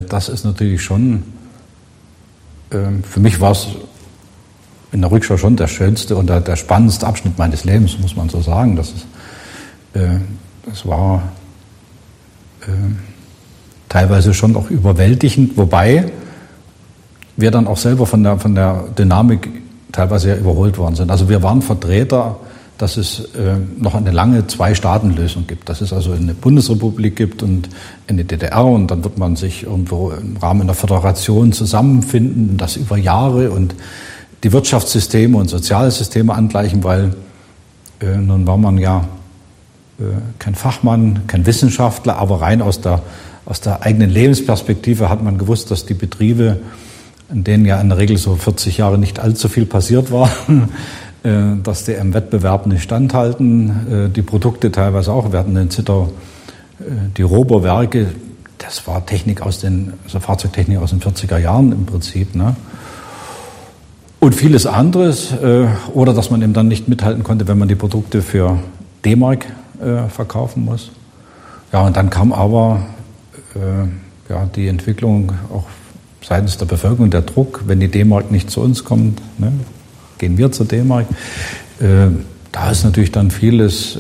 Das ist natürlich schon, für mich war es in der Rückschau schon der schönste und der spannendste Abschnitt meines Lebens, muss man so sagen. Das war teilweise schon auch überwältigend, wobei wir dann auch selber von der Dynamik teilweise ja überholt worden sind. Also wir waren Vertreter, dass es noch eine lange Zwei-Staaten-Lösung gibt, dass es also eine Bundesrepublik gibt und eine DDR und dann wird man sich irgendwo im Rahmen der Föderation zusammenfinden, das über Jahre und die Wirtschaftssysteme und Sozialsysteme angleichen, weil nun war man ja kein Fachmann, kein Wissenschaftler, aber rein aus der eigenen Lebensperspektive hat man gewusst, dass die Betriebe, in denen ja in der Regel so 40 Jahre nicht allzu viel passiert war, dass die im Wettbewerb nicht standhalten, die Produkte teilweise auch. Wir hatten in Zittau die Robo-Werke, das war Technik Fahrzeugtechnik aus den 40er Jahren im Prinzip, ne? Und vieles anderes, oder dass man eben dann nicht mithalten konnte, wenn man die Produkte für D-Mark verkaufen muss. Ja, und dann kam aber die Entwicklung auch seitens der Bevölkerung, der Druck, wenn die D-Mark nicht zu uns kommt, ne, gehen wir zur D-Mark. Da ist natürlich dann vieles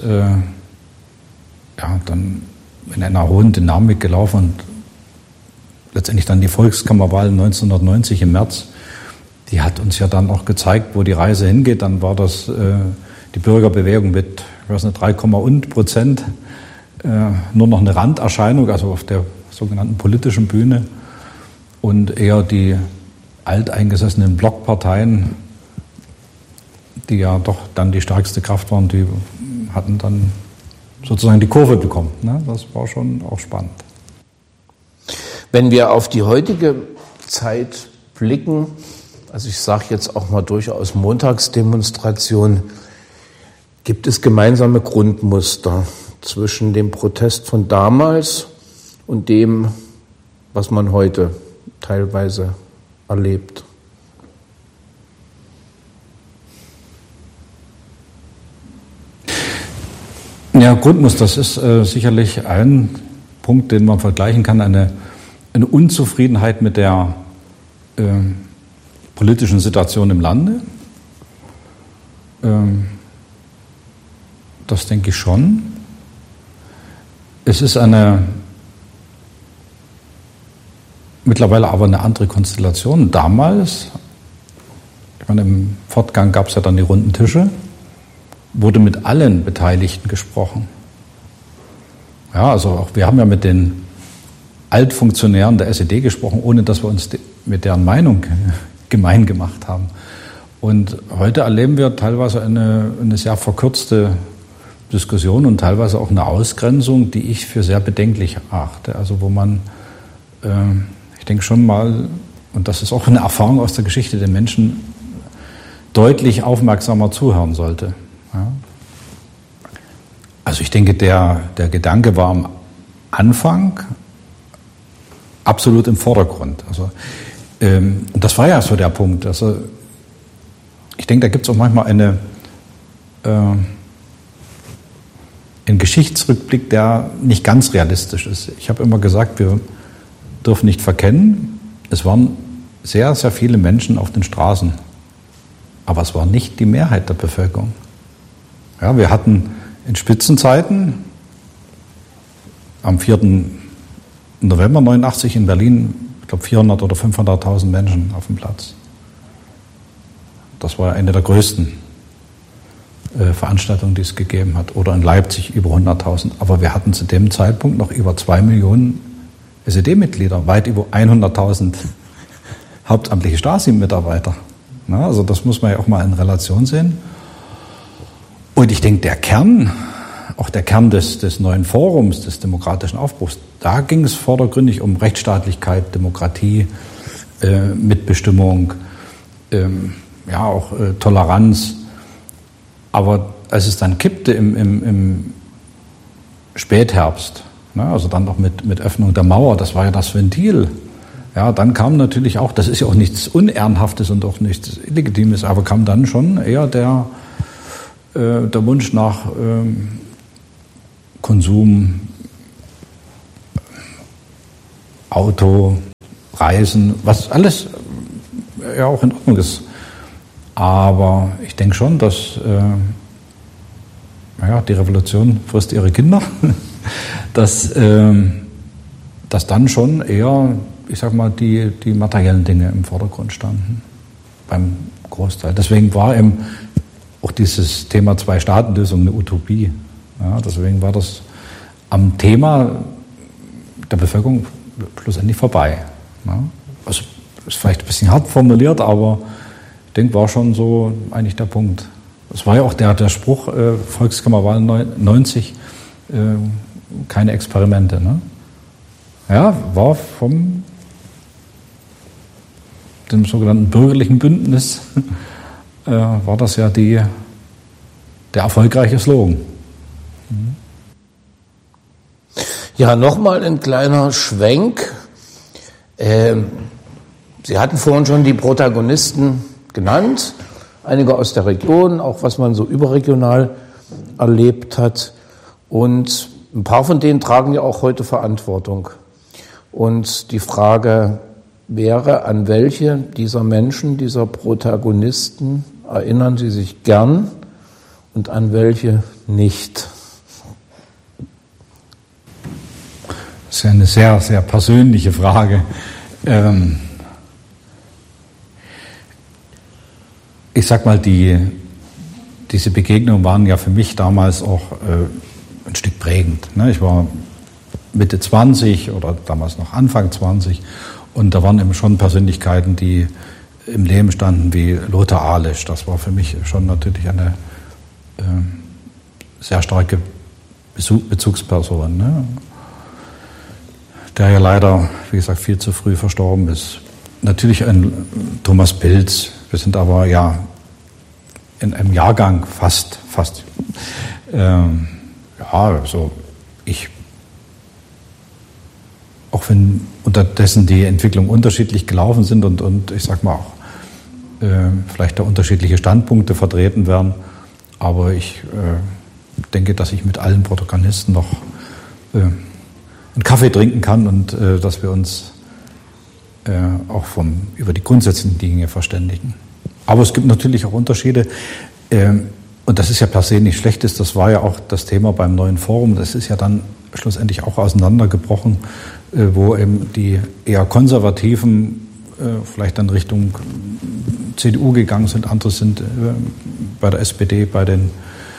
dann in einer hohen Dynamik gelaufen und letztendlich dann die Volkskammerwahl 1990 im März, die hat uns ja dann auch gezeigt, wo die Reise hingeht. Dann war das die Bürgerbewegung mit, 3,% nur noch eine Randerscheinung, also auf der sogenannten politischen Bühne und eher die alteingesessenen Blockparteien, die ja doch dann die stärkste Kraft waren, die hatten dann sozusagen die Kurve bekommen. Ne? Das war schon auch spannend. Wenn wir auf die heutige Zeit blicken, also ich sage jetzt auch mal durchaus Montagsdemonstration, gibt es gemeinsame Grundmuster zwischen dem Protest von damals und dem, was man heute teilweise erlebt? Ja, Grundmuster, das ist sicherlich ein Punkt, den man vergleichen kann, eine Unzufriedenheit mit der politischen Situation im Lande. Das denke ich schon. Es ist mittlerweile aber eine andere Konstellation. Damals, ich meine, im Fortgang gab es ja dann die runden Tische, wurde mit allen Beteiligten gesprochen. Ja, also auch wir haben ja mit den Altfunktionären der SED gesprochen, ohne dass wir uns mit deren Meinung gemein gemacht haben. Und heute erleben wir teilweise eine sehr verkürzte Diskussion und teilweise auch eine Ausgrenzung, die ich für sehr bedenklich erachte. Also wo man, ich denke schon mal, und das ist auch eine Erfahrung aus der Geschichte, den Menschen deutlich aufmerksamer zuhören sollte. Ja. Also ich denke, der Gedanke war am Anfang absolut im Vordergrund. Also, und das war ja so der Punkt. Also, ich denke, da gibt es auch manchmal einen Geschichtsrückblick, der nicht ganz realistisch ist. Ich habe immer gesagt, wir dürfen nicht verkennen, es waren sehr, sehr viele Menschen auf den Straßen. Aber es war nicht die Mehrheit der Bevölkerung. Ja, wir hatten in Spitzenzeiten am 4. November 89 in Berlin, ich glaube 400.000 oder 500.000 Menschen auf dem Platz. Das war eine der größten Veranstaltungen, die es gegeben hat. Oder in Leipzig über 100.000. Aber wir hatten zu dem Zeitpunkt noch über 2 Millionen SED-Mitglieder, weit über 100.000 hauptamtliche Stasi-Mitarbeiter. Na, also das muss man ja auch mal in Relation sehen. Und ich denke, der Kern des neuen Forums, des demokratischen Aufbruchs, da ging es vordergründig um Rechtsstaatlichkeit, Demokratie, Mitbestimmung, auch Toleranz. Aber als es dann kippte im Spätherbst, ne, also dann noch mit Öffnung der Mauer, das war ja das Ventil. Ja, dann kam natürlich auch, das ist ja auch nichts Unehrenhaftes und auch nichts Illegitimes, aber kam dann schon eher der Wunsch nach Konsum, Auto, Reisen, was alles ja auch in Ordnung ist. Aber ich denke schon, dass die Revolution frisst ihre Kinder, dass dann schon eher, ich sag mal, die materiellen Dinge im Vordergrund standen beim Großteil. Deswegen war eben auch dieses Thema Zwei-Staaten-Lösung eine Utopie. Ja, deswegen war das am Thema der Bevölkerung schlussendlich vorbei. Ja, also ist vielleicht ein bisschen hart formuliert, aber ich denke, war schon so eigentlich der Punkt. Es war ja auch der Spruch, Volkskammerwahl 90, keine Experimente. Ne? Ja, war vom dem sogenannten bürgerlichen Bündnis, war das ja der erfolgreiche Slogan. Ja, nochmal ein kleiner Schwenk. Sie hatten vorhin schon die Protagonisten genannt, einige aus der Region, auch was man so überregional erlebt hat. Und ein paar von denen tragen ja auch heute Verantwortung. Und die Frage wäre, an welche dieser Menschen, dieser Protagonisten erinnern Sie sich gern und an welche nicht? Das ist ja eine sehr, sehr persönliche Frage. Ich sag mal, diese Begegnungen waren ja für mich damals auch ein Stück prägend. Ne? Ich war Mitte 20 oder damals noch Anfang 20 und da waren eben schon Persönlichkeiten, die im Leben standen wie Lothar Ahlesch. Das war für mich schon natürlich eine sehr starke Bezugsperson, ne? Der ja leider, wie gesagt, viel zu früh verstorben ist. Natürlich ein Thomas Pilz. Wir sind aber ja in einem Jahrgang fast. Auch wenn unterdessen die Entwicklungen unterschiedlich gelaufen sind und ich sag mal auch vielleicht da unterschiedliche Standpunkte vertreten werden, aber ich denke, dass ich mit allen Protagonisten noch einen Kaffee trinken kann und dass wir uns auch über die grundsätzlichen Dinge verständigen. Aber es gibt natürlich auch Unterschiede und das ist ja per se nicht Schlechtes. Das war ja auch das Thema beim neuen Forum. Das ist ja dann schlussendlich auch auseinandergebrochen, wo eben die eher Konservativen vielleicht dann Richtung CDU gegangen sind. Andere sind bei der SPD, bei den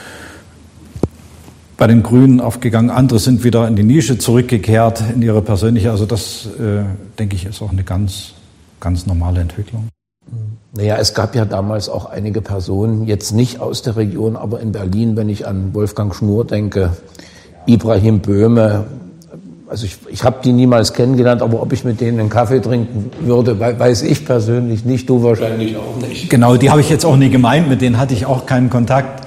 Grünen aufgegangen. Andere sind wieder in die Nische zurückgekehrt, in ihre persönliche. Also das, denke ich, ist auch eine ganz, ganz normale Entwicklung. Naja, es gab ja damals auch einige Personen, jetzt nicht aus der Region, aber in Berlin, wenn ich an Wolfgang Schnur denke, Ibrahim Böhme. Also ich habe die niemals kennengelernt, aber ob ich mit denen einen Kaffee trinken würde, weiß ich persönlich nicht, du wahrscheinlich auch nicht. Genau, die habe ich jetzt auch nie gemeint, mit denen hatte ich auch keinen Kontakt.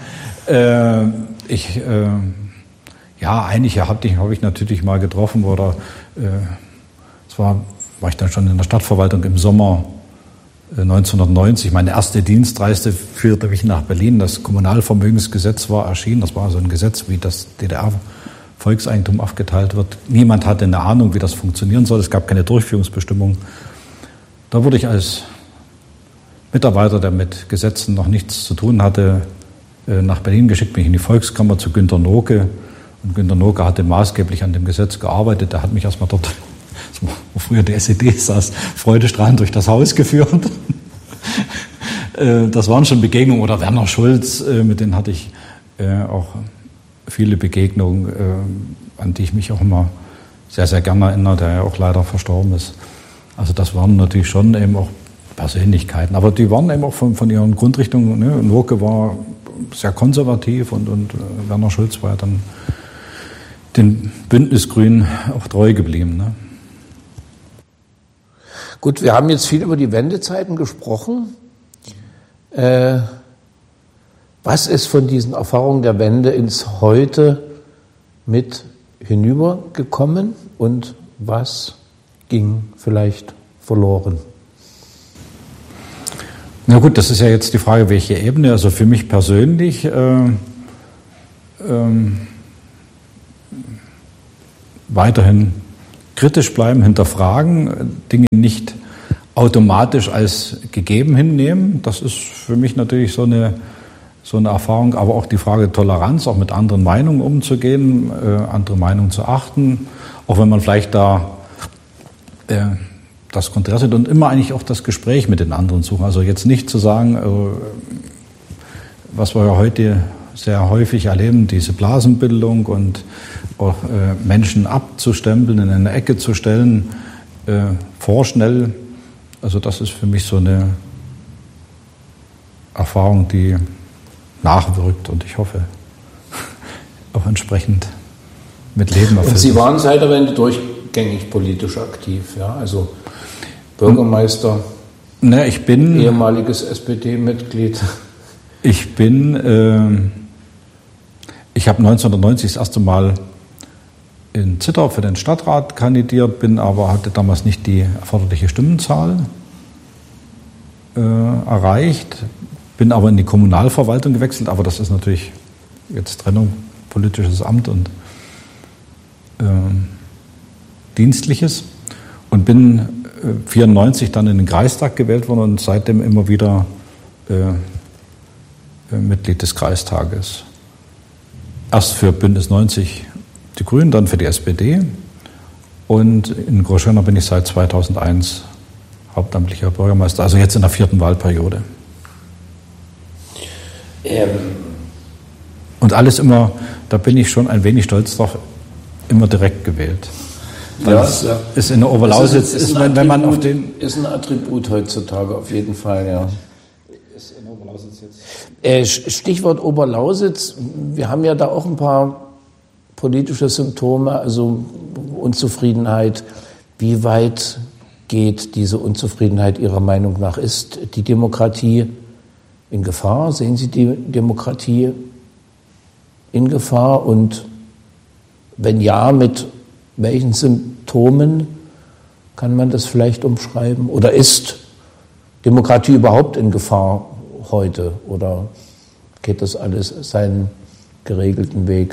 Einige habe ich natürlich mal getroffen oder war ich dann schon in der Stadtverwaltung im Sommer 1990. Meine erste Dienstreise führte mich nach Berlin. Das Kommunalvermögensgesetz war erschienen. Das war so ein Gesetz, wie das DDR-Volkseigentum aufgeteilt wird. Niemand hatte eine Ahnung, wie das funktionieren soll. Es gab keine Durchführungsbestimmung. Da wurde ich als Mitarbeiter, der mit Gesetzen noch nichts zu tun hatte, nach Berlin geschickt, bin ich in die Volkskammer zu Günter Noke. Und Günter Noke hatte maßgeblich an dem Gesetz gearbeitet. Der hat mich erstmal dort, wo früher die SED saß, freudestrahlend durch das Haus geführt. Das waren schon Begegnungen. Oder Werner Schulz, mit denen hatte ich auch viele Begegnungen, an die ich mich auch immer sehr, sehr gerne erinnere, der ja auch leider verstorben ist. Also das waren natürlich schon eben auch Persönlichkeiten. Aber die waren eben auch von ihren Grundrichtungen. Ne? Noke war sehr konservativ und Werner Schulz war ja dann den Bündnisgrünen auch treu geblieben. Ne? Gut, wir haben jetzt viel über die Wendezeiten gesprochen. Was ist von diesen Erfahrungen der Wende ins Heute mit hinübergekommen und was ging vielleicht verloren? Na gut, das ist ja jetzt die Frage, welche Ebene. Also für mich persönlich weiterhin kritisch bleiben, hinterfragen, Dinge nicht automatisch als gegeben hinnehmen. Das ist für mich natürlich so eine Erfahrung, aber auch die Frage Toleranz, auch mit anderen Meinungen umzugehen, andere Meinungen zu achten, auch wenn man vielleicht da das Konträr sieht und immer eigentlich auch das Gespräch mit den anderen suchen. Also jetzt nicht zu sagen, was wir ja heute sehr häufig erleben, diese Blasenbildung und auch Menschen abzustempeln, in eine Ecke zu stellen, vorschnell. Also das ist für mich so eine Erfahrung, die nachwirkt und ich hoffe auch entsprechend mit Leben erfüllt. Und Sie waren seit der Wende durchgängig politisch aktiv, ja? Also Bürgermeister, ich bin ehemaliges SPD-Mitglied. Ich habe 1990 das erste Mal in Zittau für den Stadtrat kandidiert, hatte damals nicht die erforderliche Stimmenzahl erreicht, bin aber in die Kommunalverwaltung gewechselt, aber das ist natürlich jetzt Trennung, politisches Amt und Dienstliches und bin 1994 dann in den Kreistag gewählt worden und seitdem immer wieder Mitglied des Kreistages. Erst für Bündnis 90 die Grünen, dann für die SPD. Und in Großschönau bin ich seit 2001 hauptamtlicher Bürgermeister, also jetzt in der 4. Wahlperiode. Und alles immer, da bin ich schon ein wenig stolz drauf, immer direkt gewählt. Das ist in der Oberlausitz, ist ein Attribut heutzutage auf jeden Fall, ja. Ist in Oberlausitz jetzt. Stichwort Oberlausitz, wir haben ja da auch ein paar politische Symptome, also Unzufriedenheit. Wie weit geht diese Unzufriedenheit Ihrer Meinung nach? Ist die Demokratie in Gefahr? Sehen Sie die Demokratie in Gefahr? Und wenn ja, mit welchen Symptomen kann man das vielleicht umschreiben? Oder ist Demokratie überhaupt in Gefahr heute? Oder geht das alles seinen geregelten Weg?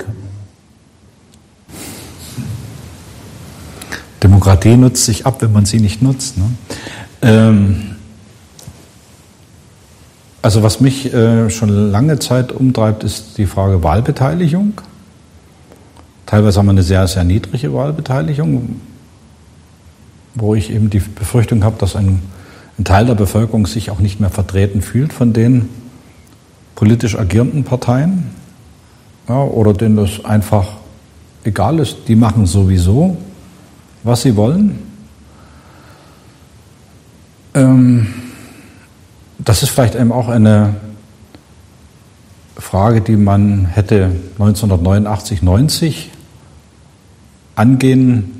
Demokratie nutzt sich ab, wenn man sie nicht nutzt. Ne? Also was mich schon lange Zeit umtreibt, ist die Frage Wahlbeteiligung. Teilweise haben wir eine sehr, sehr niedrige Wahlbeteiligung, wo ich eben die Befürchtung habe, dass ein Teil der Bevölkerung sich auch nicht mehr vertreten fühlt von den politisch agierenden Parteien, ja, oder denen das einfach egal ist. Die machen sowieso, was sie wollen. Das ist vielleicht eben auch eine Frage, die man hätte 1989, 90 angehen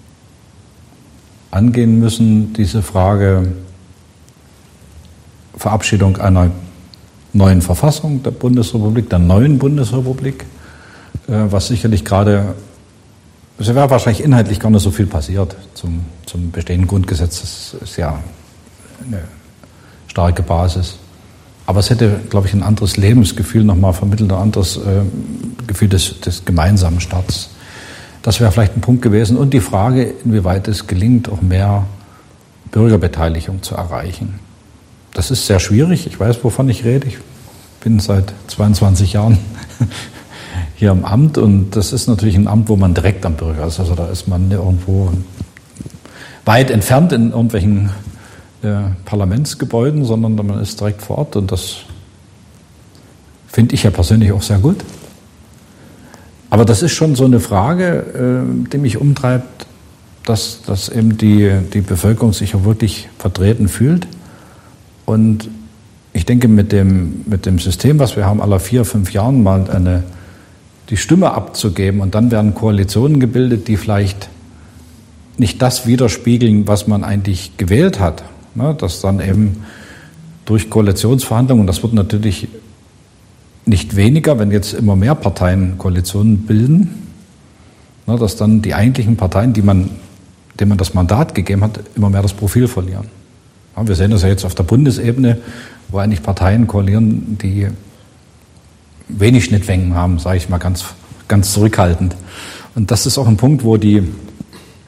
müssen, diese Frage Verabschiedung einer neuen Verfassung der Bundesrepublik, der neuen Bundesrepublik, was sicherlich gerade, es wäre wahrscheinlich inhaltlich gar nicht so viel passiert zum bestehenden Grundgesetz, das ist ja eine starke Basis. Aber es hätte, glaube ich, ein anderes Lebensgefühl nochmal vermittelt, ein anderes Gefühl des gemeinsamen Starts. Das wäre vielleicht ein Punkt gewesen. Und die Frage, inwieweit es gelingt, auch mehr Bürgerbeteiligung zu erreichen. Das ist sehr schwierig. Ich weiß, wovon ich rede. Ich bin seit 22 Jahren hier im Amt. Und das ist natürlich ein Amt, wo man direkt am Bürger ist. Also da ist man irgendwo weit entfernt in irgendwelchen Parlamentsgebäuden, sondern man ist direkt vor Ort. Und das finde ich ja persönlich auch sehr gut. Aber das ist schon so eine Frage, die mich umtreibt, dass eben die Bevölkerung sich auch wirklich vertreten fühlt. Und ich denke, mit dem System, was wir haben, alle 4-5 Jahren mal die Stimme abzugeben und dann werden Koalitionen gebildet, die vielleicht nicht das widerspiegeln, was man eigentlich gewählt hat. Ne? Dass dann eben durch Koalitionsverhandlungen, und das wird natürlich nicht weniger, wenn jetzt immer mehr Parteien Koalitionen bilden, ne, dass dann die eigentlichen Parteien, denen man das Mandat gegeben hat, immer mehr das Profil verlieren. Ja, wir sehen das ja jetzt auf der Bundesebene, wo eigentlich Parteien koalieren, die wenig Schnittmengen haben, sage ich mal ganz, ganz zurückhaltend. Und das ist auch ein Punkt, wo die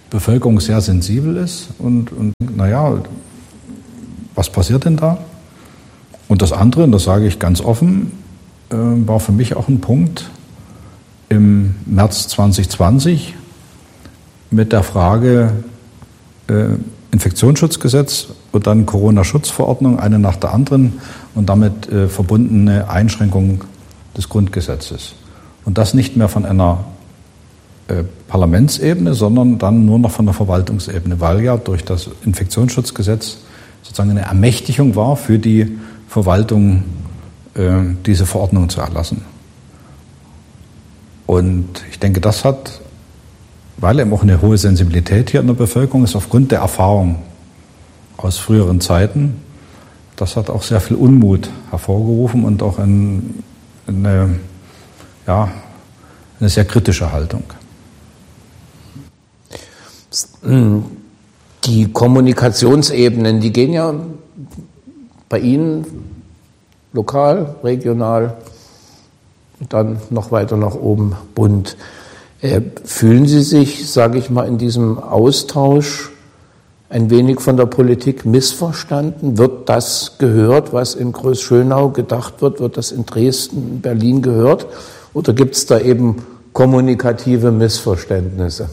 Bevölkerung sehr sensibel ist und naja, was passiert denn da? Und das andere, und das sage ich ganz offen, war für mich auch ein Punkt im März 2020 mit der Frage Infektionsschutzgesetz und dann Corona-Schutzverordnung, eine nach der anderen und damit verbundene Einschränkung des Grundgesetzes. Und das nicht mehr von einer Parlamentsebene, sondern dann nur noch von der Verwaltungsebene, weil ja durch das Infektionsschutzgesetz sozusagen eine Ermächtigung war für die Verwaltung, diese Verordnung zu erlassen. Und ich denke, das hat, weil eben auch eine hohe Sensibilität hier in der Bevölkerung ist, aufgrund der Erfahrung aus früheren Zeiten, das hat auch sehr viel Unmut hervorgerufen und auch eine sehr kritische Haltung. Die Kommunikationsebenen, die gehen ja bei Ihnen lokal, regional, dann noch weiter nach oben Bund. Fühlen Sie sich, sage ich mal, in diesem Austausch ein wenig von der Politik missverstanden? Wird das gehört, was in Groß-Schönau gedacht wird? Wird das in Dresden, Berlin gehört? Oder gibt es da eben kommunikative Missverständnisse?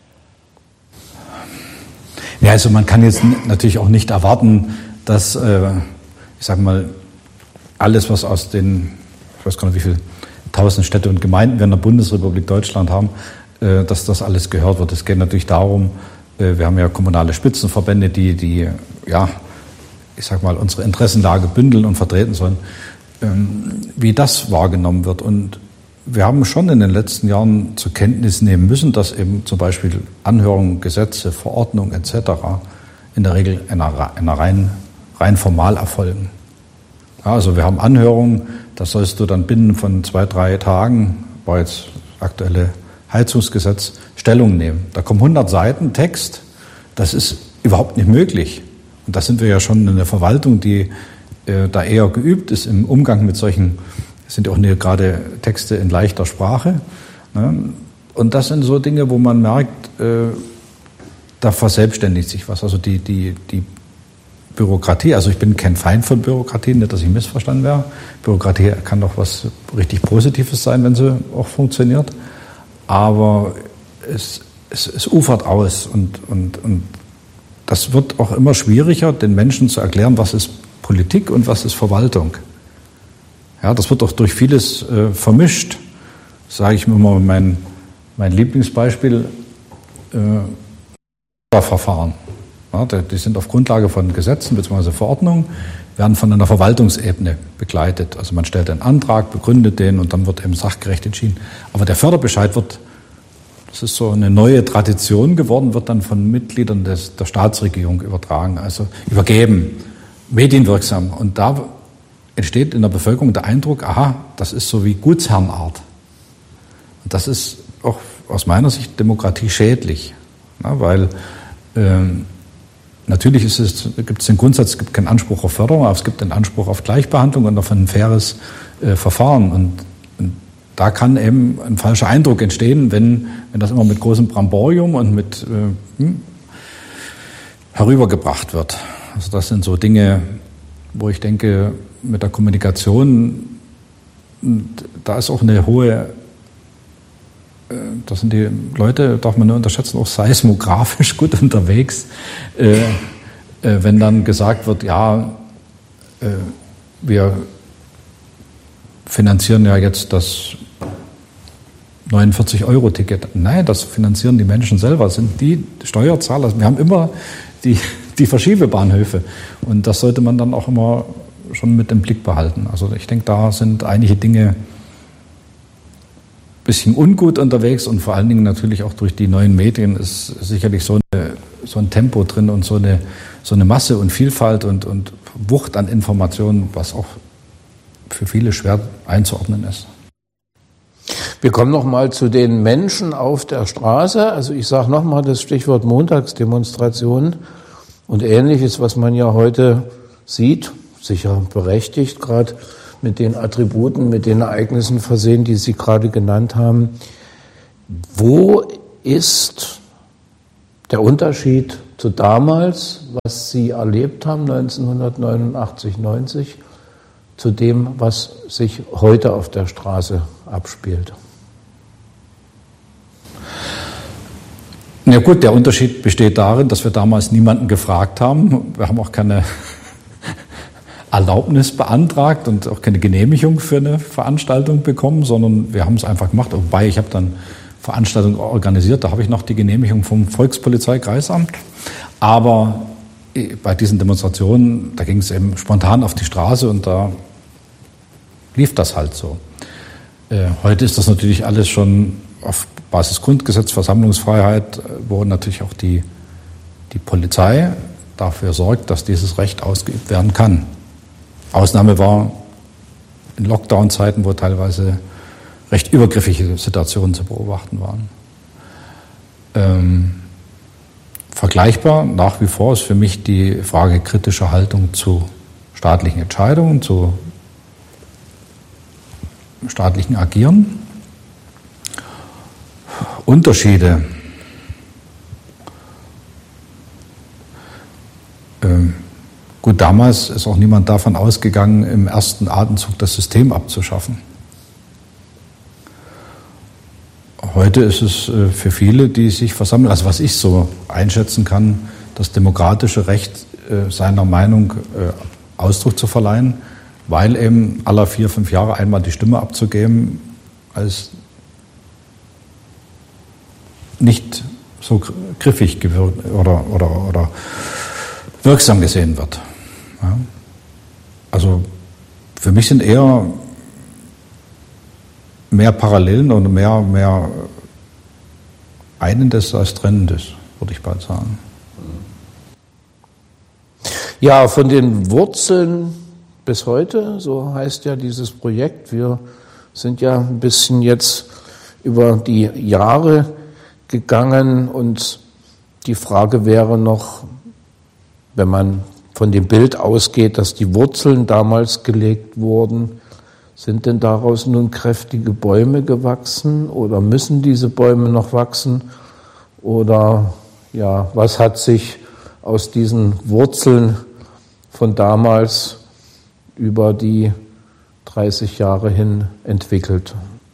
Ja, also man kann jetzt natürlich auch nicht erwarten, dass, ich sage mal, alles, was aus den, ich weiß gar nicht, wie viele 1000 Städte und Gemeinden wir in der Bundesrepublik Deutschland haben, dass das alles gehört wird. Es geht natürlich darum, wir haben ja kommunale Spitzenverbände, die ja, ich sage mal, unsere Interessenlage bündeln und vertreten sollen, wie das wahrgenommen wird. Und wir haben schon in den letzten Jahren zur Kenntnis nehmen müssen, dass eben zum Beispiel Anhörungen, Gesetze, Verordnungen etc. in der Regel einer rein formal erfolgen. Ja, also wir haben Anhörungen, da sollst du dann binnen von 2-3 Tagen, war jetzt das aktuelle Heizungsgesetz, Stellung nehmen. Da kommen 100 Seiten Text, das ist überhaupt nicht möglich. Und da sind wir ja schon in der Verwaltung, die da eher geübt ist im Umgang mit solchen, das sind ja auch nicht gerade Texte in leichter Sprache. Ne? Und das sind so Dinge, wo man merkt, da verselbstständigt sich was. Also die Bürokratie, also ich bin kein Feind von Bürokratie, nicht, dass ich missverstanden wäre. Bürokratie kann doch was richtig Positives sein, wenn sie auch funktioniert. Aber es ufert aus und das wird auch immer schwieriger, den Menschen zu erklären, was ist Politik und was ist Verwaltung. Ja, das wird auch durch vieles vermischt. Sage ich mir mal mein Lieblingsbeispiel, Verfahren. Ja, die sind auf Grundlage von Gesetzen bzw. Verordnungen, werden von einer Verwaltungsebene begleitet. Also man stellt einen Antrag, begründet den und dann wird eben sachgerecht entschieden. Aber der Förderbescheid wird, das ist so eine neue Tradition geworden, wird dann von Mitgliedern der Staatsregierung übertragen, also übergeben, medienwirksam. Und da entsteht in der Bevölkerung der Eindruck, aha, das ist so wie Gutsherrenart. Und das ist auch aus meiner Sicht Demokratie schädlich, ja, weil natürlich gibt es den Grundsatz, es gibt keinen Anspruch auf Förderung, aber es gibt den Anspruch auf Gleichbehandlung und auf ein faires Verfahren. Und da kann eben ein falscher Eindruck entstehen, wenn das immer mit großem Bramborium und mit herübergebracht wird. Also das sind so Dinge, wo ich denke, mit der Kommunikation, da ist auch eine hohe, da sind die Leute, darf man nur unterschätzen, auch seismografisch gut unterwegs, wenn dann gesagt wird, ja, wir finanzieren ja jetzt das 49-Euro-Ticket. Nein, das finanzieren die Menschen selber, das sind die Steuerzahler. Wir haben immer die Verschiebebahnhöfe und das sollte man dann auch immer schon mit im Blick behalten. Also ich denke, da sind einige Dinge ein bisschen ungut unterwegs und vor allen Dingen natürlich auch durch die neuen Medien ist sicherlich so ein Tempo drin und so eine Masse und Vielfalt und Wucht an Informationen, was auch für viele schwer einzuordnen ist. Wir kommen noch mal zu den Menschen auf der Straße. Also ich sage noch mal das Stichwort Montagsdemonstration und Ähnliches, was man ja heute sieht, sicher berechtigt, gerade mit den Attributen, mit den Ereignissen versehen, die Sie gerade genannt haben. Wo ist Der Unterschied zu damals, was Sie erlebt haben, 1989, 90, zu dem, was sich heute auf der Straße abspielt. Ja gut, der Unterschied besteht darin, dass wir damals niemanden gefragt haben. Wir haben auch keine Erlaubnis beantragt und auch keine Genehmigung für eine Veranstaltung bekommen, sondern wir haben es einfach gemacht. Wobei, ich habe dann Veranstaltungen organisiert, da habe ich noch die Genehmigung vom Volkspolizeikreisamt. Aber bei diesen Demonstrationen, da ging es eben spontan auf die Straße und da lief das halt so. Heute ist das natürlich alles schon auf Basis Grundgesetz, Versammlungsfreiheit, wo natürlich auch die Polizei dafür sorgt, dass dieses Recht ausgeübt werden kann. Ausnahme war in Lockdown-Zeiten, wo teilweise recht übergriffige Situationen zu beobachten waren. Vergleichbar nach wie vor ist für mich die Frage kritischer Haltung zu staatlichen Entscheidungen, zu staatlichen Agieren. Unterschiede. Gut, damals ist auch niemand davon ausgegangen, im ersten Atemzug das System abzuschaffen. Heute ist es für viele, die sich versammeln, also was ich so einschätzen kann, das demokratische Recht, seiner Meinung Ausdruck zu verleihen, weil eben alle 4-5 Jahre einmal die Stimme abzugeben, als nicht so griffig gewirkt oder wirksam gesehen wird. Ja. Also für mich sind eher mehr Parallelen und mehr Einendes als Trennendes, würde ich bald sagen. Ja, von den Wurzeln bis heute, so heißt ja dieses Projekt. Wir sind ja ein bisschen jetzt über die Jahre gegangen und die Frage wäre noch, wenn man von dem Bild ausgeht, dass die Wurzeln damals gelegt wurden, sind denn daraus nun kräftige Bäume gewachsen oder müssen diese Bäume noch wachsen? Oder ja, was hat sich aus diesen Wurzeln von damals über die 30 Jahre hin entwickelt?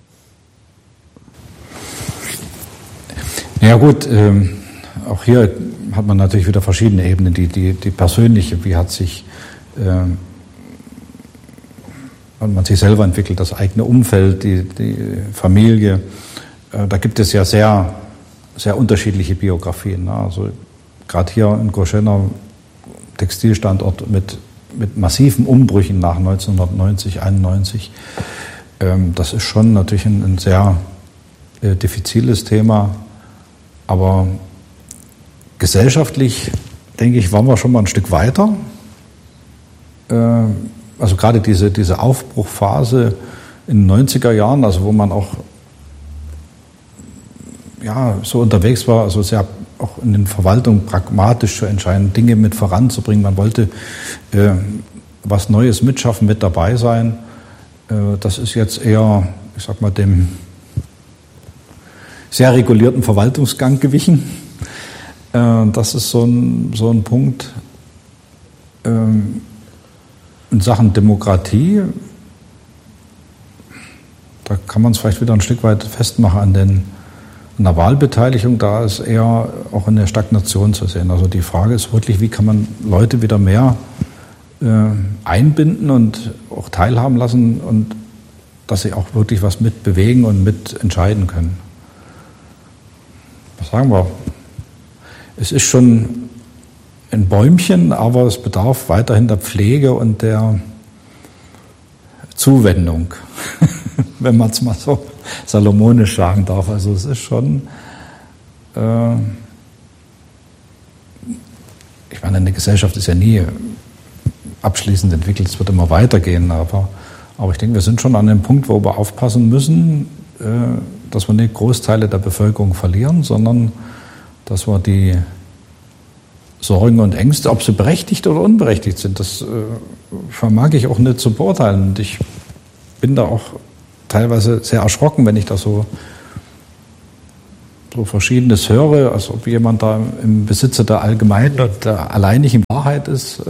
Ja gut, auch hier hat man natürlich wieder verschiedene Ebenen. Die persönliche, wie hat sich man sich selber entwickelt, das eigene Umfeld, die Familie. Da gibt es ja sehr, sehr unterschiedliche Biografien. Also gerade hier in Goschenna, Textilstandort mit massiven Umbrüchen nach 1990, 91. Das ist schon natürlich ein sehr diffiziles Thema. Aber gesellschaftlich, denke ich, waren wir schon mal ein Stück weiter. Also gerade diese Aufbruchphase in den 90er Jahren, also wo man auch ja, so unterwegs war, also sehr auch in den Verwaltungen pragmatisch zu entscheiden, Dinge mit voranzubringen. Man wollte was Neues mitschaffen, mit dabei sein. Das ist jetzt eher, ich sag mal, dem sehr regulierten Verwaltungsgang gewichen. Das ist so ein Punkt. In Sachen Demokratie, da kann man es vielleicht wieder ein Stück weit festmachen an der Wahlbeteiligung, da ist eher auch in der Stagnation zu sehen. Also die Frage ist wirklich, wie kann man Leute wieder mehr einbinden und auch teilhaben lassen und dass sie auch wirklich was mit bewegen und mit entscheiden können. Was sagen wir? Es ist schon ein Bäumchen, aber es bedarf weiterhin der Pflege und der Zuwendung, wenn man es mal so salomonisch sagen darf. Also es ist schon, ich meine, eine Gesellschaft ist ja nie abschließend entwickelt, es wird immer weitergehen, aber ich denke, wir sind schon an dem Punkt, wo wir aufpassen müssen, dass wir nicht Großteile der Bevölkerung verlieren, sondern dass wir die Sorgen und Ängste, ob sie berechtigt oder unberechtigt sind, das vermag ich auch nicht zu beurteilen. Und ich bin da auch teilweise sehr erschrocken, wenn ich da so so Verschiedenes höre, als ob jemand da im Besitze der allgemeinen und der alleinigen Wahrheit ist.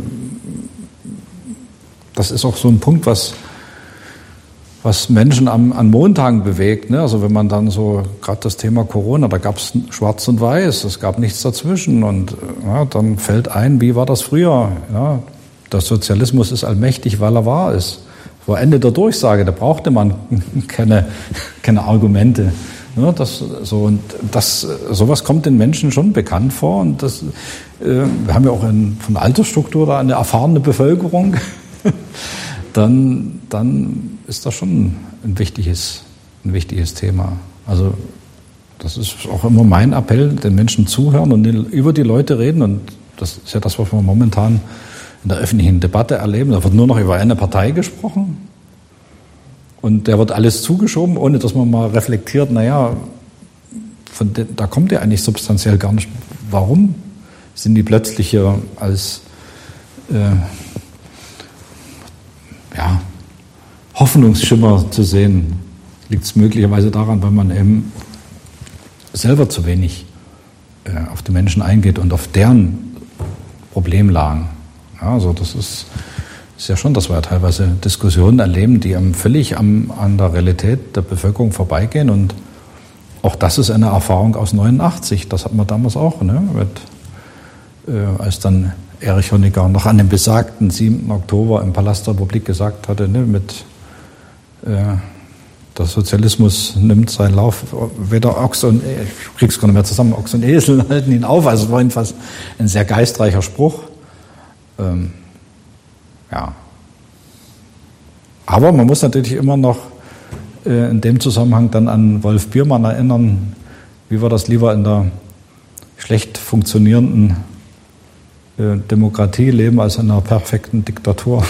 Das ist auch so ein Punkt, was Menschen an Montagen bewegt. Ne? Also wenn man dann so, gerade das Thema Corona, da gab es Schwarz und Weiß, es gab nichts dazwischen. Und ja, dann fällt ein, wie war das früher? Ja, der Sozialismus ist allmächtig, weil er wahr ist. Das war Ende der Durchsage, da brauchte man keine Argumente. Ja, sowas kommt den Menschen schon bekannt vor. Und wir haben ja auch von der Altersstruktur da eine erfahrene Bevölkerung. Dann ist das schon ein wichtiges Thema. Also das ist auch immer mein Appell, den Menschen zuhören und über die Leute reden. Und das ist ja das, was wir momentan in der öffentlichen Debatte erleben. Da wird nur noch über eine Partei gesprochen. Und der wird alles zugeschoben, ohne dass man mal reflektiert, da kommt ja eigentlich substanziell gar nicht. Warum sind die plötzlich hier als Hoffnungsschimmer zu sehen? Liegt es möglicherweise daran, weil man eben selber zu wenig auf die Menschen eingeht und auf deren Problemlagen. Ja, also das ist ja schon, dass wir ja teilweise Diskussionen erleben, die völlig an der Realität der Bevölkerung vorbeigehen. Und auch das ist eine Erfahrung aus 89. Das hatten wir damals auch, ne? Als dann Erich Honecker noch an dem besagten 7. Oktober im Palast der Republik gesagt hatte, ne, der Sozialismus nimmt seinen Lauf, weder Ochs und ich krieg's gar nicht mehr zusammen, Ochs und Esel halten ihn auf. Also es war jedenfalls ein sehr geistreicher Spruch. Ja. Aber man muss natürlich immer noch in dem Zusammenhang dann an Wolf Biermann erinnern, wie wir das lieber in der schlecht funktionierenden Demokratie leben als in einer perfekten Diktatur.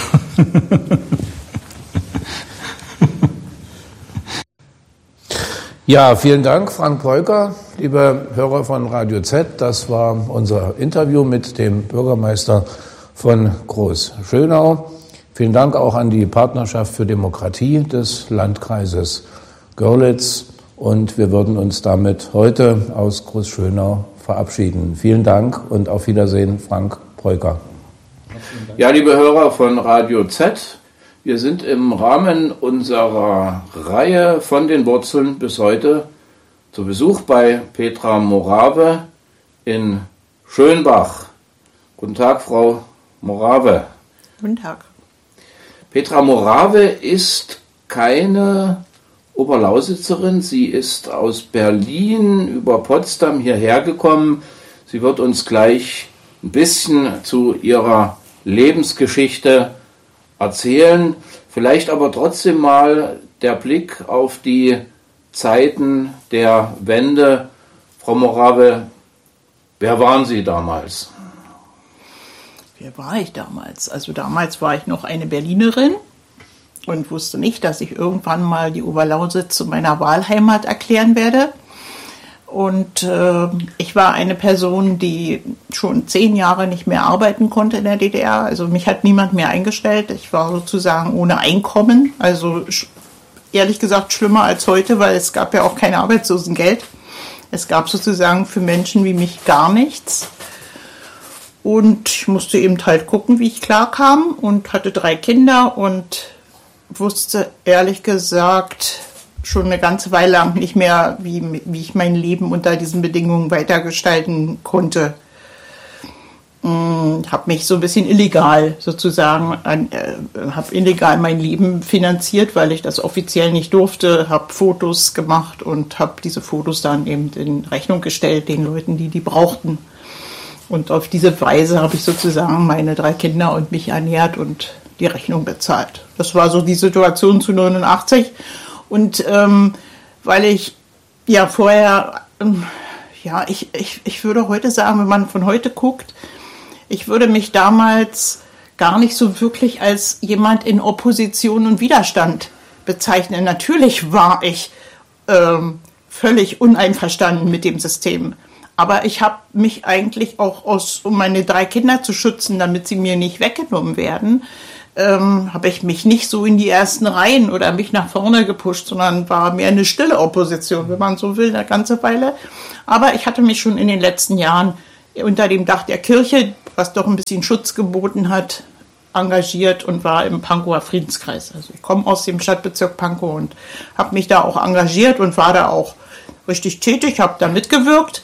Ja, vielen Dank, Frank Breuker, liebe Hörer von Radio Z. Das war unser Interview mit dem Bürgermeister von Groß-Schönau. Vielen Dank auch an die Partnerschaft für Demokratie des Landkreises Görlitz. Und wir würden uns damit heute aus Groß-Schönau verabschieden. Vielen Dank und auf Wiedersehen, Frank Breuker. Ja, liebe Hörer von Radio Z, wir sind im Rahmen unserer Reihe von den Wurzeln bis heute zu Besuch bei Petra Morave in Schönbach. Guten Tag, Frau Morave. Guten Tag. Petra Morave ist keine Oberlausitzerin. Sie ist aus Berlin über Potsdam hierher gekommen. Sie wird uns gleich ein bisschen zu ihrer Lebensgeschichte erzählen. Vielleicht aber trotzdem mal der Blick auf die Zeiten der Wende. Frau Morave, wer waren Sie damals? Wer war ich damals? Also damals war ich noch eine Berlinerin und wusste nicht, dass ich irgendwann mal die Oberlausitz zu meiner Wahlheimat erklären werde. Und ich war eine Person, die schon 10 Jahre nicht mehr arbeiten konnte in der DDR. Also mich hat niemand mehr eingestellt. Ich war sozusagen ohne Einkommen. Also ehrlich gesagt schlimmer als heute, weil es gab ja auch kein Arbeitslosengeld. Es gab sozusagen für Menschen wie mich gar nichts. Und ich musste eben halt gucken, wie ich klarkam und hatte 3 Kinder und wusste ehrlich gesagt schon eine ganze Weile lang nicht mehr, wie ich mein Leben unter diesen Bedingungen weitergestalten konnte. Habe mich so ein bisschen illegal sozusagen, habe illegal mein Leben finanziert, weil ich das offiziell nicht durfte, habe Fotos gemacht und habe diese Fotos dann eben in Rechnung gestellt den Leuten, die brauchten. Und auf diese Weise habe ich sozusagen meine 3 Kinder und mich ernährt und die Rechnung bezahlt. Das war so die Situation zu 89. Und weil ich ja vorher, ich würde heute sagen, wenn man von heute guckt, ich würde mich damals gar nicht so wirklich als jemand in Opposition und Widerstand bezeichnen. Natürlich war ich völlig uneinverstanden mit dem System. Aber ich habe mich eigentlich auch um meine 3 Kinder zu schützen, damit sie mir nicht weggenommen werden, habe ich mich nicht so in die ersten Reihen oder mich nach vorne gepusht, sondern war mehr eine stille Opposition, wenn man so will, eine ganze Weile. Aber ich hatte mich schon in den letzten Jahren unter dem Dach der Kirche, was doch ein bisschen Schutz geboten hat, engagiert und war im Pankower Friedenskreis. Also ich komme aus dem Stadtbezirk Pankow und habe mich da auch engagiert und war da auch richtig tätig, habe da mitgewirkt.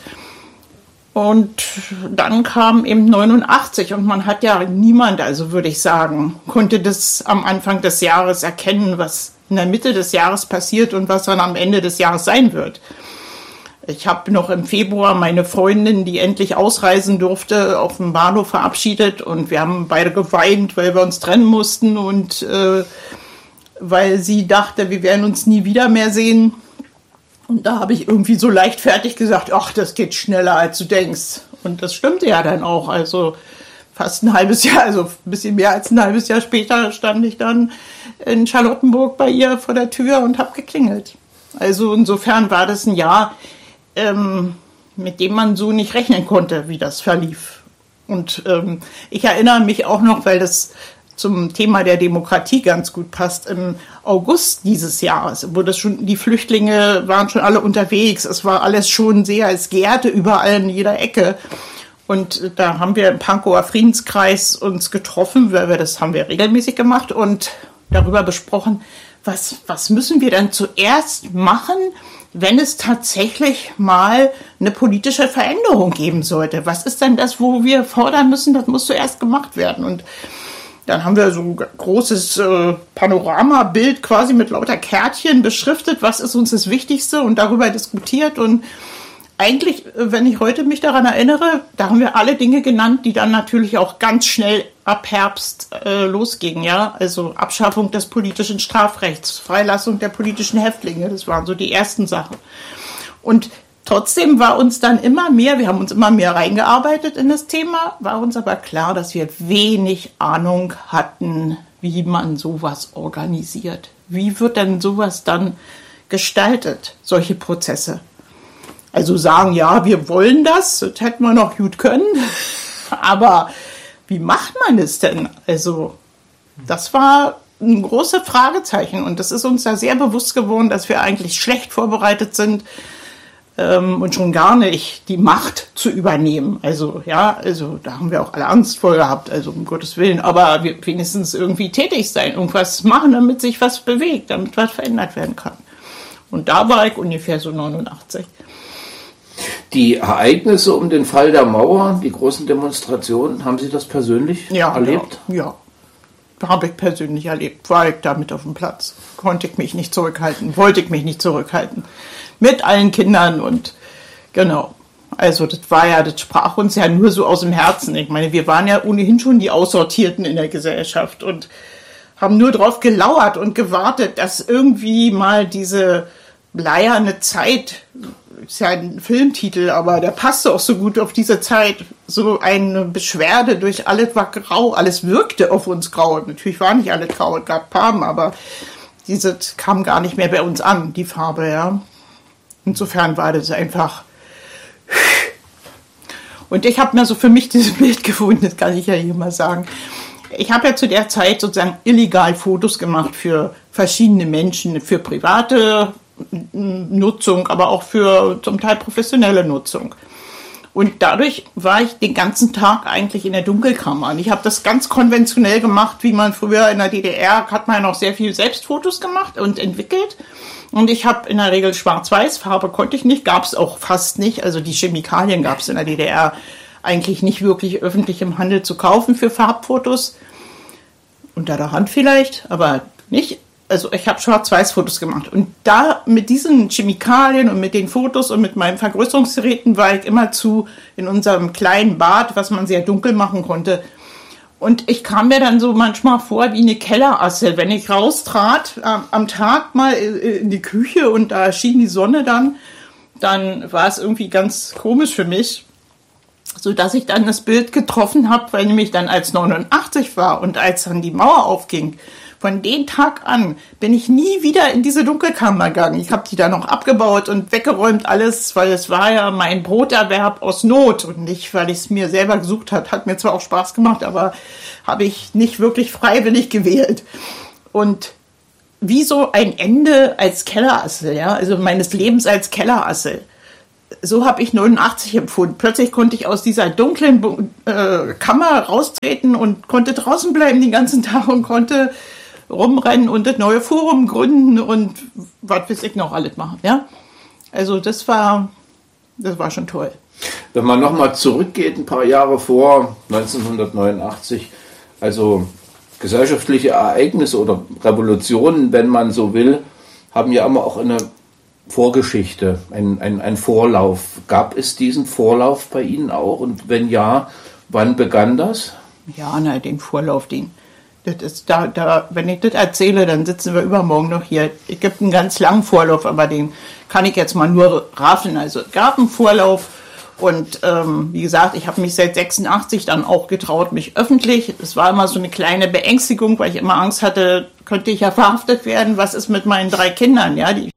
Und dann kam eben 89 und man hat ja niemand, also würde ich sagen, konnte das am Anfang des Jahres erkennen, was in der Mitte des Jahres passiert und was dann am Ende des Jahres sein wird. Ich habe noch im Februar meine Freundin, die endlich ausreisen durfte, auf dem Bahnhof verabschiedet und wir haben beide geweint, weil wir uns trennen mussten und weil sie dachte, wir werden uns nie wieder mehr sehen. Und da habe ich irgendwie so leichtfertig gesagt, ach, das geht schneller, als du denkst. Und das stimmte ja dann auch. Also fast ein halbes Jahr, also ein bisschen mehr als ein halbes Jahr später stand ich dann in Charlottenburg bei ihr vor der Tür und habe geklingelt. Also insofern war das ein Jahr, mit dem man so nicht rechnen konnte, wie das verlief. Und ich erinnere mich auch noch, weil das zum Thema der Demokratie ganz gut passt, im August dieses Jahres, wo das schon, die Flüchtlinge waren schon alle unterwegs, es war alles schon sehr, es gärte überall in jeder Ecke. Und da haben wir im Pankower Friedenskreis uns getroffen, weil das haben wir regelmäßig gemacht und darüber besprochen, was müssen wir denn zuerst machen, wenn es tatsächlich mal eine politische Veränderung geben sollte? Was ist denn das, wo wir fordern müssen, das muss zuerst gemacht werden? Und dann haben wir so ein großes Panoramabild quasi mit lauter Kärtchen beschriftet, was ist uns das Wichtigste und darüber diskutiert. Und eigentlich, wenn ich heute mich daran erinnere, da haben wir alle Dinge genannt, die dann natürlich auch ganz schnell ab Herbst losgingen. Ja? Also Abschaffung des politischen Strafrechts, Freilassung der politischen Häftlinge, das waren so die ersten Sachen. Und trotzdem war uns dann immer mehr, wir haben uns immer mehr reingearbeitet in das Thema, war uns aber klar, dass wir wenig Ahnung hatten, wie man sowas organisiert. Wie wird denn sowas dann gestaltet, solche Prozesse? Also sagen, ja, wir wollen das hätten wir noch gut können, aber wie macht man es denn? Also das war ein großes Fragezeichen und das ist uns da sehr bewusst geworden, dass wir eigentlich schlecht vorbereitet sind, und schon gar nicht die Macht zu übernehmen. Also ja, also da haben wir auch alle Angst vor gehabt, also um Gottes Willen, aber wir wenigstens irgendwie tätig sein, irgendwas machen, damit sich was bewegt, damit was verändert werden kann. Und da war ich ungefähr so 89. Die Ereignisse um den Fall der Mauer, die großen Demonstrationen, haben Sie das persönlich erlebt? Ja, habe ich persönlich erlebt. War ich da mit auf dem Platz. Konnte ich mich nicht zurückhalten, wollte ich mich nicht zurückhalten. Mit allen Kindern und genau. Also das sprach uns ja nur so aus dem Herzen. Ich meine, wir waren ja ohnehin schon die Aussortierten in der Gesellschaft und haben nur drauf gelauert und gewartet, dass irgendwie mal diese bleierne Zeit, ist ja ein Filmtitel, aber der passte auch so gut auf diese Zeit, so eine Beschwerde durch alles war grau, alles wirkte auf uns grau. Natürlich war nicht alles grau, es gab Farben, aber diese kam gar nicht mehr bei uns an, die Farbe, ja. Insofern war das einfach. Und ich habe mir so für mich dieses Bild gefunden, das kann ich ja hier mal sagen. Ich habe ja zu der Zeit sozusagen illegal Fotos gemacht für verschiedene Menschen, für private Nutzung, aber auch für zum Teil professionelle Nutzung. Und dadurch war ich den ganzen Tag eigentlich in der Dunkelkammer. Und ich habe das ganz konventionell gemacht, wie man früher in der DDR, hat man ja noch sehr viel Selbstfotos gemacht und entwickelt. Und ich habe in der Regel Schwarz-Weiß, Farbe konnte ich nicht, gab es auch fast nicht. Also die Chemikalien gab es in der DDR eigentlich nicht wirklich öffentlich im Handel zu kaufen für Farbfotos. Unter der Hand vielleicht, aber nicht. Also ich habe Schwarz-Weiß-Fotos gemacht. Und da mit diesen Chemikalien und mit den Fotos und mit meinen Vergrößerungsgeräten war ich immerzu in unserem kleinen Bad, was man sehr dunkel machen konnte. Und ich kam mir dann so manchmal vor wie eine Kellerasse, wenn ich raustrat am Tag mal in die Küche und da schien die Sonne dann war es irgendwie ganz komisch für mich, so dass ich dann das Bild getroffen habe, weil nämlich dann als 89 war und als dann die Mauer aufging, Von dem Tag an bin ich nie wieder in diese Dunkelkammer gegangen. Ich habe die dann noch abgebaut und weggeräumt alles, weil es war ja mein Broterwerb aus Not und nicht, weil ich es mir selber gesucht habe. Hat mir zwar auch Spaß gemacht, aber habe ich nicht wirklich freiwillig gewählt. Und wie so ein Ende als Kellerassel, ja, also meines Lebens als Kellerassel. So habe ich 89 empfunden. Plötzlich konnte ich aus dieser dunklen Kammer raustreten und konnte draußen bleiben den ganzen Tag und konnte rumrennen und das neue Forum gründen und was weiß ich noch alles machen. Ja? Also das war schon toll. Wenn man nochmal zurückgeht, ein paar Jahre vor 1989, also gesellschaftliche Ereignisse oder Revolutionen, wenn man so will, haben ja immer auch eine Vorgeschichte, ein Vorlauf. Gab es diesen Vorlauf bei Ihnen auch? Und wenn ja, wann begann das? Ja, den Vorlauf, das ist wenn ich das erzähle, dann sitzen wir übermorgen noch hier. Es gibt einen ganz langen Vorlauf, aber den kann ich jetzt mal nur raffen. Also es gab einen Vorlauf. Und wie gesagt, ich habe mich seit 86 dann auch getraut, mich öffentlich. Es war immer so eine kleine Beängstigung, weil ich immer Angst hatte, könnte ich ja verhaftet werden. Was ist mit meinen 3 Kindern? Ja, ich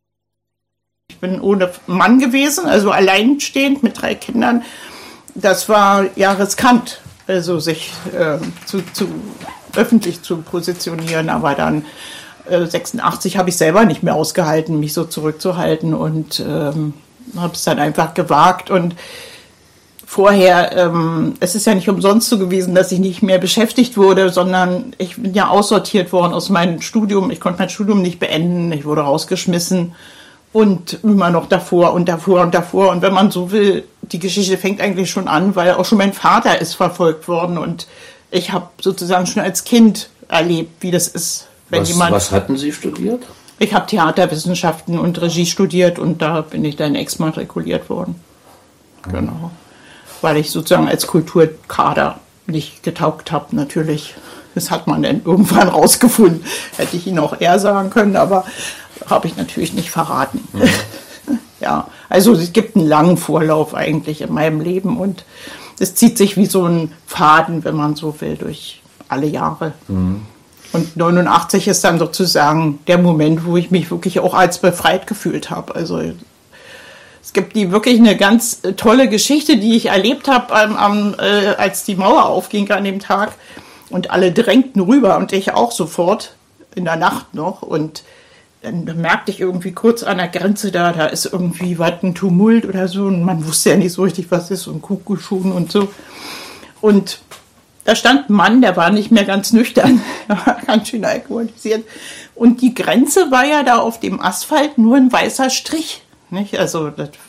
bin ohne Mann gewesen, also alleinstehend mit 3 Kindern. Das war ja riskant, also sich öffentlich zu positionieren. Aber dann 86 habe ich selber nicht mehr ausgehalten, mich so zurückzuhalten und habe es dann einfach gewagt und vorher, es ist ja nicht umsonst so gewesen, dass ich nicht mehr beschäftigt wurde, sondern ich bin ja aussortiert worden aus meinem Studium. Ich konnte mein Studium nicht beenden, ich wurde rausgeschmissen und immer noch davor und davor und davor. Und wenn man so will, die Geschichte fängt eigentlich schon an, weil auch schon mein Vater ist verfolgt worden und ich habe sozusagen schon als Kind erlebt, wie das ist, wenn Was hatten Sie studiert? Ich habe Theaterwissenschaften und Regie studiert und da bin ich dann exmatrikuliert worden. Genau. Weil ich sozusagen als Kulturkader nicht getaugt habe, natürlich. Das hat man dann irgendwann rausgefunden. Hätte ich Ihnen auch eher sagen können, aber habe ich natürlich nicht verraten. Mhm. Ja, also es gibt einen langen Vorlauf eigentlich in meinem Leben und es zieht sich wie so ein Faden, wenn man so will, durch alle Jahre. Mhm. Und 89 ist dann sozusagen der Moment, wo ich mich wirklich auch als befreit gefühlt habe. Also es gibt wirklich eine ganz tolle Geschichte, die ich erlebt habe, als die Mauer aufging an dem Tag. Und alle drängten rüber und ich auch sofort in der Nacht noch. Und dann bemerkte ich irgendwie kurz an der Grenze da ist irgendwie was, ein Tumult oder so. Und man wusste ja nicht so richtig, was ist, und Kuckuckschuhen und so. Und da stand ein Mann, der war nicht mehr ganz nüchtern, der war ganz schön alkoholisiert. Und die Grenze war ja da auf dem Asphalt nur ein weißer Strich. Nicht? Also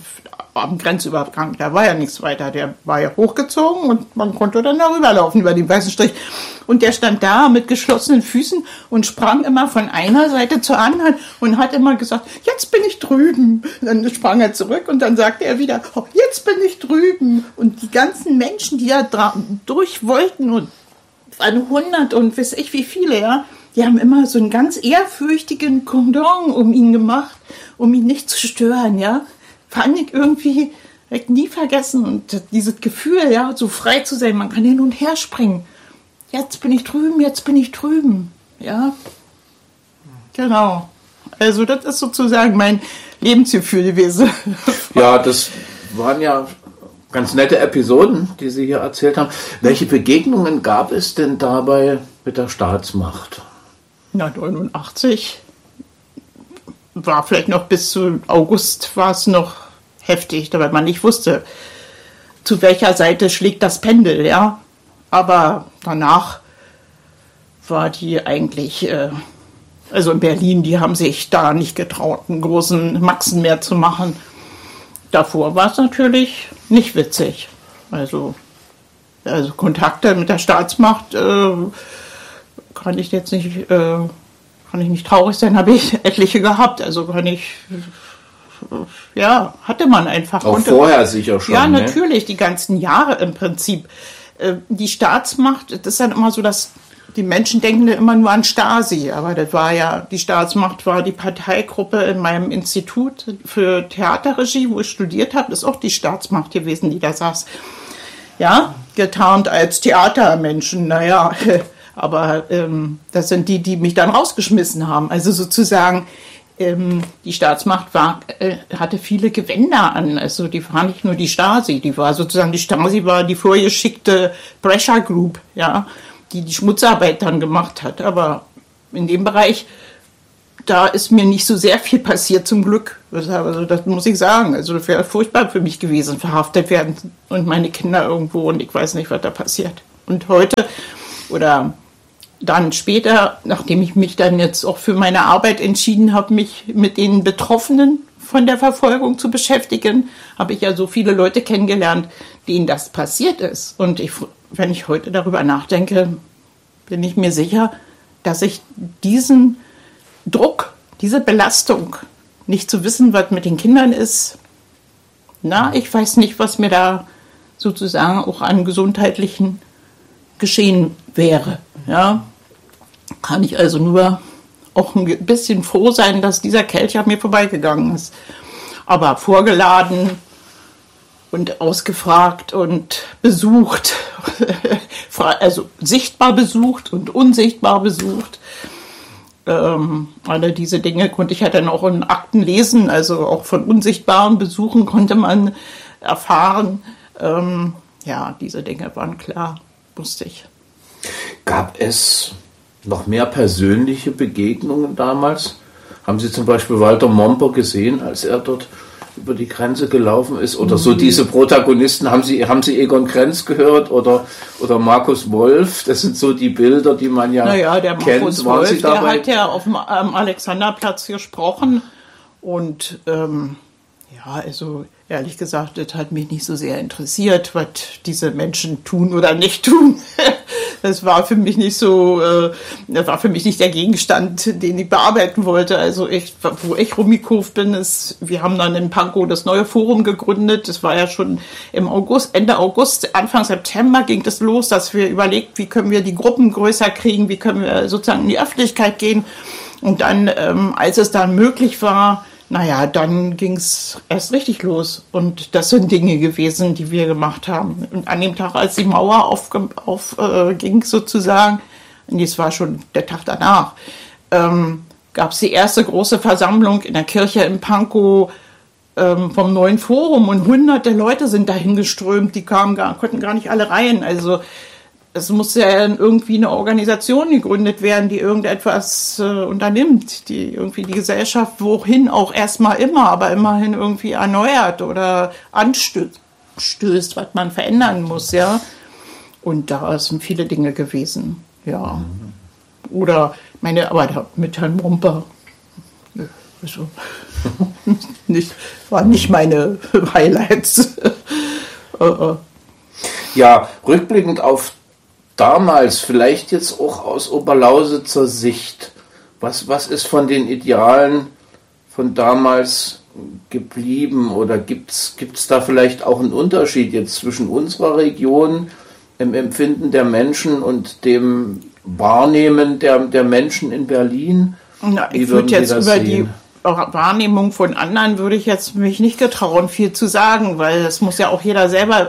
am Grenzübergang, da war ja nichts weiter. Der war ja hochgezogen und man konnte dann darüber laufen, über den weißen Strich. Und der stand da mit geschlossenen Füßen und sprang immer von einer Seite zur anderen und hat immer gesagt, jetzt bin ich drüben. Dann sprang er zurück und dann sagte er wieder, oh, jetzt bin ich drüben. Und die ganzen Menschen, die da durch wollten, und an 100 und weiß ich wie viele, ja, die haben immer so einen ganz ehrfürchtigen Kondom um ihn gemacht, um ihn nicht zu stören, ja. Fand ich irgendwie nie vergessen. Und dieses Gefühl, ja, so frei zu sein, man kann hin und her springen. Jetzt bin ich drüben, jetzt bin ich drüben, ja. Genau. Also das ist sozusagen mein Lebensgefühl gewesen. Ja, das waren ja ganz nette Episoden, die Sie hier erzählt haben. Welche Begegnungen gab es denn dabei mit der Staatsmacht? Na, 89 war vielleicht noch bis zu August war es noch heftig, weil man nicht wusste, zu welcher Seite schlägt das Pendel, ja. Aber danach war die eigentlich, also in Berlin, die haben sich da nicht getraut, einen großen Maxen mehr zu machen. Davor war es natürlich nicht witzig. Also Kontakte mit der Staatsmacht kann ich jetzt nicht, kann ich nicht traurig sein, habe ich etliche gehabt. Also hatte man einfach. Auch vorher sicher schon. Ja, natürlich, die ganzen Jahre im Prinzip. Die Staatsmacht, das ist dann immer so, dass die Menschen denken immer nur an Stasi, aber das war ja, die Staatsmacht war die Parteigruppe in meinem Institut für Theaterregie, wo ich studiert habe, das ist auch die Staatsmacht gewesen, die da saß. Ja, getarnt als Theatermenschen, naja, Aber das sind die, die mich dann rausgeschmissen haben. Also sozusagen, die Staatsmacht hatte viele Gewänder an. Also die war nicht nur die Stasi, die Stasi war die vorgeschickte Pressure Group, ja, die Schmutzarbeit dann gemacht hat. Aber in dem Bereich, da ist mir nicht so sehr viel passiert, zum Glück. Also das muss ich sagen. Also das wäre furchtbar für mich gewesen, verhaftet werden und meine Kinder irgendwo und ich weiß nicht, was da passiert. Und heute oder dann später, nachdem ich mich dann jetzt auch für meine Arbeit entschieden habe, mich mit den Betroffenen von der Verfolgung zu beschäftigen, habe ich ja so viele Leute kennengelernt, denen das passiert ist. Und wenn ich heute darüber nachdenke, bin ich mir sicher, dass ich diesen Druck, diese Belastung, nicht zu wissen, was mit den Kindern ist, ich weiß nicht, was mir da sozusagen auch an gesundheitlichen geschehen wäre. Ja, kann ich also nur auch ein bisschen froh sein, dass dieser Kelch an mir vorbeigegangen ist. Aber vorgeladen und ausgefragt und besucht, also sichtbar besucht und unsichtbar besucht. Alle diese Dinge konnte ich ja dann auch in Akten lesen, also auch von unsichtbaren Besuchen konnte man erfahren. Diese Dinge waren klar, wusste ich. Gab es noch mehr persönliche Begegnungen damals? Haben Sie zum Beispiel Walter Momper gesehen, als er dort über die Grenze gelaufen ist? Oder so diese Protagonisten, haben Sie Egon Krenz gehört oder Markus Wolf? Das sind so die Bilder, die man ja der kennt. Markus Wolf, der hat ja auf dem Alexanderplatz gesprochen und also ehrlich gesagt, das hat mich nicht so sehr interessiert, was diese Menschen tun oder nicht tun. Das war für mich nicht so, das war für mich nicht der Gegenstand, den ich bearbeiten wollte. Also wo ich rumgekurvt bin, wir haben dann in Pankow das neue Forum gegründet. Das war ja schon im August, Ende August, Anfang September ging das los, dass wir überlegt, wie können wir die Gruppen größer kriegen, wie können wir sozusagen in die Öffentlichkeit gehen. Und dann, als es dann möglich war, dann ging es erst richtig los. Und das sind Dinge gewesen, die wir gemacht haben. Und an dem Tag, als die Mauer aufging sozusagen, und das war schon der Tag danach, gab es die erste große Versammlung in der Kirche in Pankow vom neuen Forum. Und hunderte Leute sind dahin geströmt, die konnten gar nicht alle rein. Also es muss ja irgendwie eine Organisation gegründet werden, die irgendetwas unternimmt, die irgendwie die Gesellschaft wohin auch erstmal aber immerhin irgendwie erneuert oder anstößt, was man verändern muss, ja. Und da sind viele Dinge gewesen, ja. Oder aber mit Herrn Momper, also, waren nicht meine Highlights. Ja, rückblickend auf damals, vielleicht jetzt auch aus Oberlausitzer Sicht, was ist von den Idealen von damals geblieben oder gibt's da vielleicht auch einen Unterschied jetzt zwischen unserer Region, im Empfinden der Menschen und dem Wahrnehmen der Menschen in Berlin? Ich würde jetzt über die Wahrnehmung von anderen würde ich jetzt mich nicht getrauen, viel zu sagen, weil das muss ja auch jeder selber